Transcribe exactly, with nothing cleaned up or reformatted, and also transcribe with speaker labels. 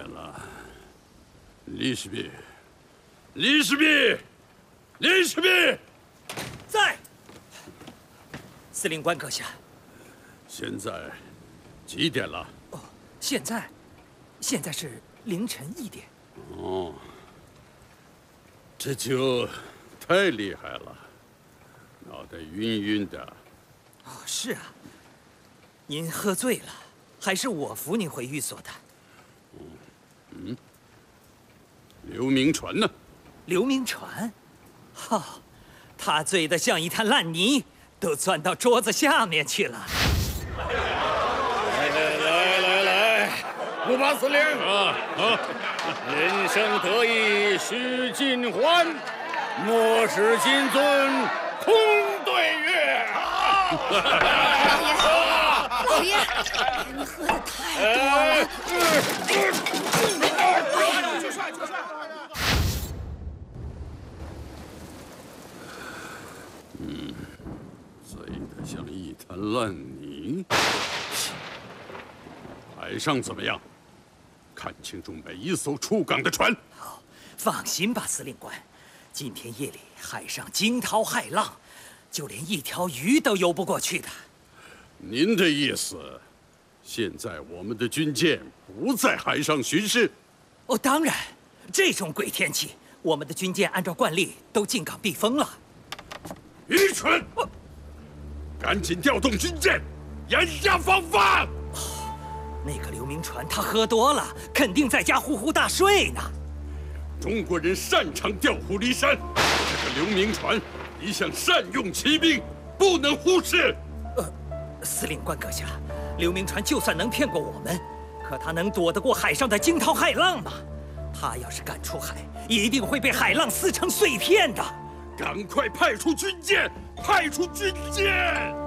Speaker 1: 了。李世民，李世民，李世民，
Speaker 2: 在。司令官阁下。
Speaker 1: 现在几点了？
Speaker 2: 哦，现在，现在是凌晨一点。
Speaker 1: 哦，这酒太厉害了，脑袋晕晕的。
Speaker 2: 哦，是啊。您喝醉了，还是我扶您回寓所的。
Speaker 1: 嗯。刘铭传呢？
Speaker 2: 刘铭传，哈、哦，他醉得像一滩烂泥，都钻到桌子下面去了。
Speaker 3: 来来来来来，五八司令啊啊！人生得意须尽欢，莫使金樽空对月。
Speaker 4: 老爷，老爷，你喝的太多了。
Speaker 1: 嗯，醉得像一滩烂泥。海上怎么样？看清楚每一艘出港的船。
Speaker 2: 好，放心吧，司令官。今天夜里海上惊涛骇浪，就连一条鱼都游不过去的。
Speaker 1: 您的意思，现在我们的军舰不在海上巡视？
Speaker 2: 哦，当然，这种鬼天气，我们的军舰按照惯例都进港避风了。
Speaker 1: 愚蠢！哦、赶紧调动军舰，严加防范！
Speaker 2: 哦，那个刘铭传他喝多了，肯定在家呼呼大睡呢。
Speaker 1: 中国人擅长调虎离山，这个刘铭传一向善用骑兵，不能忽视。
Speaker 2: 呃，司令官阁下，刘铭传就算能骗过我们，可他能躲得过海上的惊涛骇浪吗？他要是敢出海，一定会被海浪撕成碎片的。
Speaker 1: 赶快派出军舰！派出军舰！